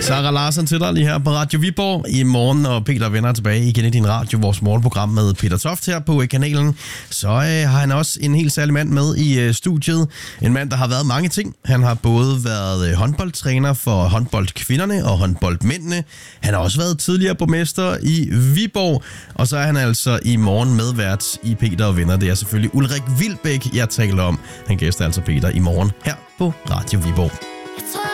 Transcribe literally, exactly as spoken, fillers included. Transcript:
Sara Larsson til dig lige her på Radio Viborg i morgen, og Peter vender tilbage igen i din radio, vores morgenprogram med Peter Toft her på kanalen. Så øh, har han også en helt særlig mand med i øh, studiet. En mand, der har været mange ting. Han har både været øh, håndboldtræner for håndboldkvinderne og håndboldmændene. Han har også været tidligere borgmester i Viborg, og så er han altså i morgen medvært i Peter og Venner. Det er selvfølgelig Ulrik Wilbek, jeg taler om. Han gæster altså Peter i morgen her på Radio Viborg.